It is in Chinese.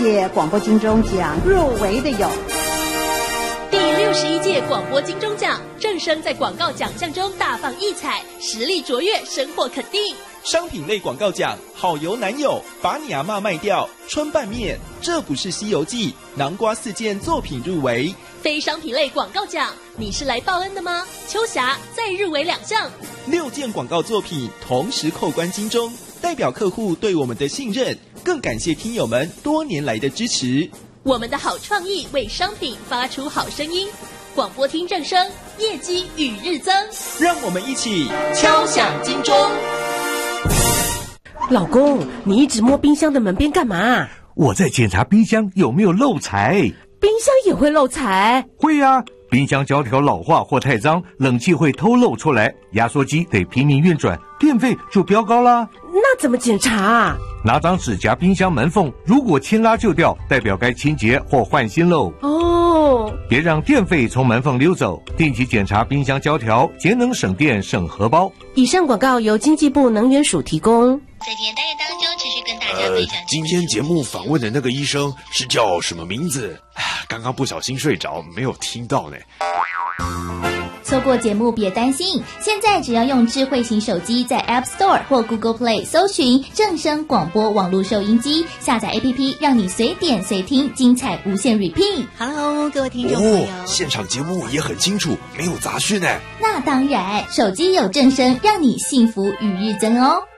届广播金钟奖入围的有第61届广播金钟奖，正声在广告奖项中大放异彩，实力卓越，深获肯定。 商品类广告奖，好油男友，把你阿嬷卖掉，春拌面，这不是西游记，南瓜4件作品入围。 非商品类广告奖，你是来报恩的吗？秋霞再入围2项 ，6件广告作品同时扣关金钟，代表客户对我们的信任，更感谢听友们多年来的支持。 我们的好创意为商品发出好声音，广播听正声，业绩与日增。 让我们一起敲响金钟。 老公，你一直摸冰箱的门边干嘛？ 我在检查冰箱有没有漏财。 冰箱也会漏财？ 会啊，冰箱胶条老化或太脏，冷气会偷漏出来，压缩机得拼命运转，电费就飙高啦。 那怎么检查啊？ 拿张纸夹冰箱门缝，如果牵拉就掉，代表该清洁或换新喽。 哦， 别让电费从门缝溜走，定期检查冰箱胶条，节能省电省荷包。 以上广告由经济部能源署提供。 在今天单元当中，持续跟大家分享。 今天节目访问的那个医生是叫什么名字？刚刚不小心睡着，没有听到呢。 错过节目别担心，现在只要用智慧型手机在 App Store 或 Google Play 搜寻正声广播网络收音机，下载 APP， 让你随点随听，精彩无限 repeat。 Hello， 各位听众朋友， 现场节目也很清楚，没有杂讯呢。 那当然，手机有正声，让你幸福与日增哦。